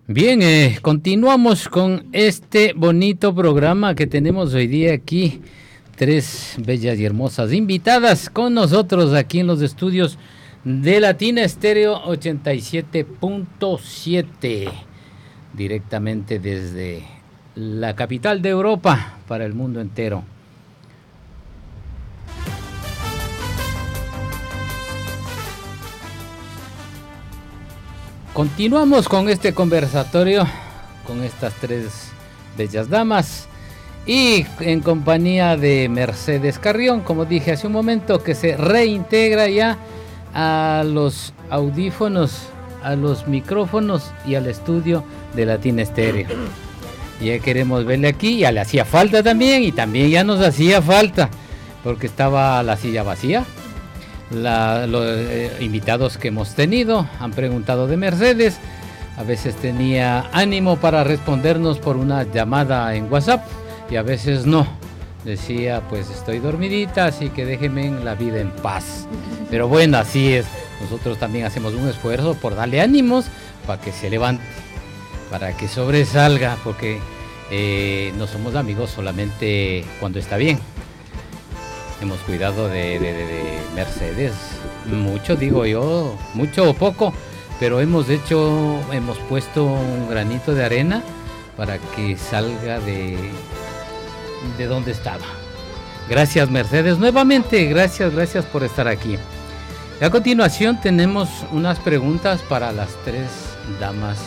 Bien, continuamos con este bonito programa que tenemos hoy día aquí. Tres bellas y hermosas invitadas con nosotros aquí en los estudios de Latina Estéreo 87.7, directamente desde la capital de Europa para el mundo entero. Continuamos con este conversatorio con estas tres bellas damas y en compañía de Mercedes Carrión, como dije hace un momento, que se reintegra ya a los audífonos, a los micrófonos y al estudio de Latina Estéreo. Ya queremos verle aquí, ya le hacía falta también, y también ya nos hacía falta porque estaba la silla vacía. Los invitados que hemos tenido han preguntado de Mercedes, a veces tenía ánimo para respondernos por una llamada en WhatsApp y a veces no, decía pues estoy dormidita, así que déjenme en la vida en paz. Pero bueno, así es, nosotros también hacemos un esfuerzo por darle ánimos para que se levante, para que sobresalga, porque no somos amigos solamente cuando está bien. Hemos cuidado de Mercedes, mucho digo yo, mucho o poco, pero hemos puesto un granito de arena para que salga de donde estaba. Gracias Mercedes, nuevamente, gracias por estar aquí. A continuación tenemos unas preguntas para las tres damas